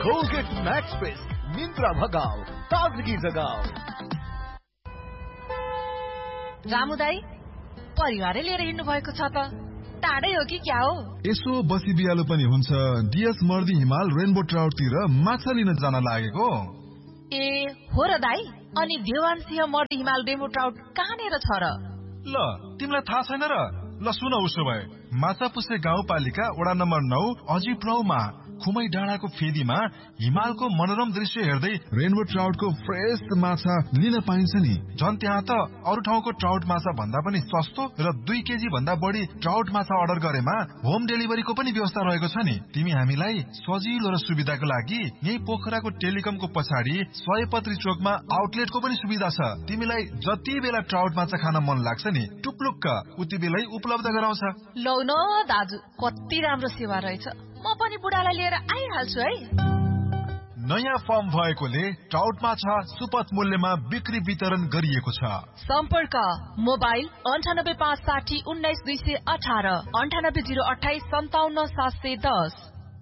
Colgate max fresh Myntra भगाऊ ताजगी जगाऊ। रामु दाई परिवारै लिएर हिँड्नु भएको छ त, टाढै हो कि क्या हो? यसो बसी बिहालो पनि हुन्छ। डिएस मर्दी हिमाल रेनबो ट्राउटतिर माछा लिन जान लागेको। ए हो र दाई, अनि देवान सिंह मर्दी हिमाल रेनबो ट्राउट कहाँनेर छ र? ल तिमीलाई थाहा छैन र? ल सुन, उसो भए माछापुछे गाउँपालिका वडा नम्बर 9 अजित रौमा खुमै डाँडाको फेदीमा हिमालको मनोरम दृश्य हेर्दै रेनबो ट्राउटको फ्रेश माछा लिन पाइन्छ नि। झन् त्यहाँ त अरू ठाउँको ट्राउट माछा भन्दा पनि सस्तो र 2 केजी भन्दा बढी ट्राउट माछा अर्डर गरेमा होम डेलिभरीको पनि व्यवस्था रहेको छ नि। तिमी हामीलाई सजिलो र सुविधाको लागि यही पोखराको टेलिकमको पछाडि सयपत्री चोकमा आउटलेटको पनि सुविधा छ। तिमीलाई जति बेला ट्राउट माछा खान मन लाग्छ नि टुप्लुक्क उति बेलै उपलब्ध गराउँछ। लौ न दाजु, कति राम्रो सेवा रहेछ। म पनि बुढालाई लिएर आइहाल्छु है। नयाँ फर्म भएकोले ट्राउट माछा सुपथ मूल्यमा बिक्री वितरण गरिएको छ। सम्पर्क मोबाइल 9856 19218 98028 57710।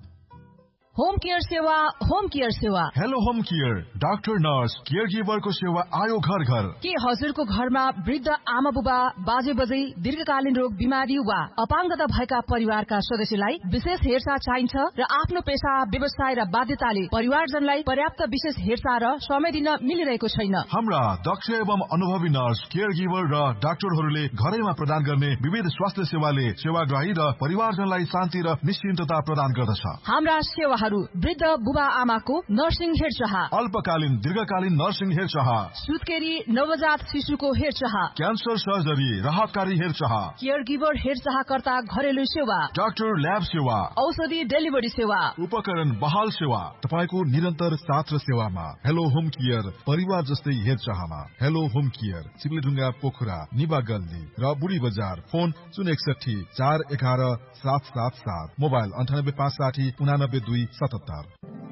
होम केयर सेवा, होम केयर सेवा। Hello home care, doctor nurse care गिभरको सेवा आयो घर घर। के हजुरको घरमा वृद्ध आमा बुबा बाजे बजै दीर्घकालीन रोग बिमारी वा अपाङ्गता भएका परिवारका सदस्यलाई विशेष हेरचाह चाहिन्छ र आफ्नो पेशा व्यवसाय र बाध्यताले परिवारजनलाई पर्याप्त विशेष हेरचाह र समय दिन मिलिरहेको छैन। हाम्रा दक्ष एवं अनुभवी नर्स केयर गिभर र डाक्टरहरूले घरैमा प्रदान गर्ने विविध स्वास्थ्य सेवाले सेवाग्राही र परिवारजनलाई शान्ति र निश्चिन्तता प्रदान गर्दछ। हाम्रा सेवा वृद्ध बुबा आमाको नर्सिङ हेरचाह, अल्पकालीन दीर्घकालीन नर्सिङ हेरचाह, सुत्केरी नवजात शिशुको हेरचाह, क्यान्सर सर्जरी राहतकारी हेरचाह, केयर गिभर हेरचाहकर्ता घरेलु सेवा, डाक्टर ल्याब सेवा, औषधि डेलिभरी सेवा, उपकरण बहाल सेवा, तपाईको निरन्तर साथ र सेवामा। हेलो होम केयर परिवार जस्तै हेरचाहमा। हेलो होम केयर चिप्लेढुङ्गा पोखरा निबा गल्ली र बुढी बजार। Phone 061 411 777, mobile 9856 892 77।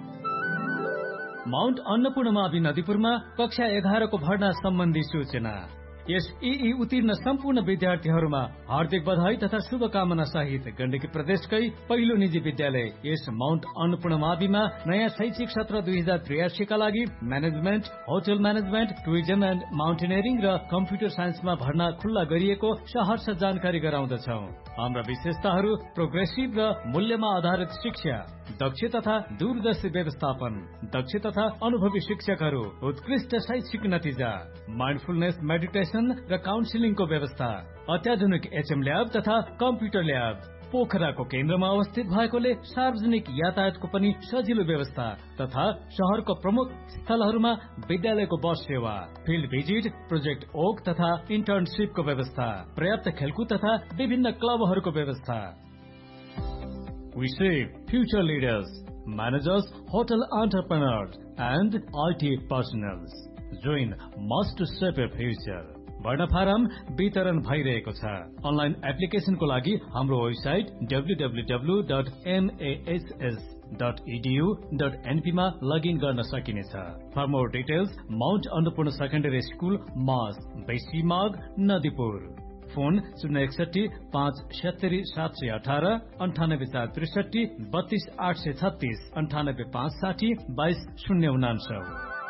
माउन्ट अन्नपूर्णमावि नदीपुरमा कक्षा 11 को भर्ना सम्बन्धी सूचना। यस ई उत्तीर्ण सम्पूर्ण विद्यार्थीहरूमा हार्दिक बधाई तथा शुभकामना सहित गण्डकी प्रदेशकै पहिलो निजी विद्यालय यस माउन्ट अन्नपूर्णमाविमा नयाँ शैक्षिक सत्र 2083 का लागि management, hotel management, tourism and mountaineering र कम्प्युटर साइन्समा भर्ना खुल्ला गरिएको सहर्ष जानकारी गराउँदछौ। हाम्रा विशेषताहरू प्रोग्रेसिभ र मूल्यमा आधारित शिक्षा, दक्ष तथा दूरदर्शी व्यवस्थापन, दक्ष तथा अनुभवी शिक्षकहरू, उत्कृष्ट शैक्षिक नतिजा, माइन्डफुलनेस मेडिटेसन र काउन्सिलिङको व्यवस्था, अत्याधुनिक एचएम ल्याब तथा कम्प्युटर ल्याब। पोखराको केन्द्रमा अवस्थित भएकोले सार्वजनिक यातायातको पनि सजिलो व्यवस्था तथा शहरको प्रमुख स्थलहरूमा विद्यालयको बस सेवा, फिल्ड भिजिट, प्रोजेक्ट ओक तथा इन्टर्नशिपको व्यवस्था, पर्याप्त खेलकुद तथा विभिन्न क्लबहरूको व्यवस्था। We shape future leaders, managers, hotel entrepreneurs, and IT personnels. Join us to shape your future. भर्ना फारम वितरण भइरहेको छ। अनलाइन एप्लिकेशनको लागि हाम्रो वेबसाइट www.mass.edu.np मा लगइन गर्न सकिनेछ। For more details Mount Annapurna secondary school मास बेसी माग नदीपुर। फोन 061 570 718 98463 32 836 98 560 22 099।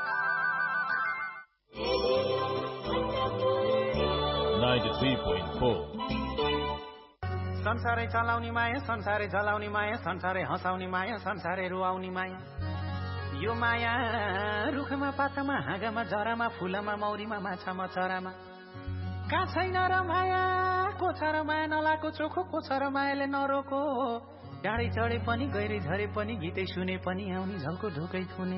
संसारै चलाउने माया, संसारै जलाउने माया, संसारै हँसाउने माया, संसारै रुवाउने माया। यो माया रुखमा पातमा हाँगामा जरामा फुलमा मौरीमा माछामा चरामा। कहाँ छैन र माया, को छ र माया नलाको चोखो, को छ र मायाले नरोको। डाँडै चढे पनि गहिरै झरे पनि गीतै सुने पनि आउने झल्को ढोकै खुने।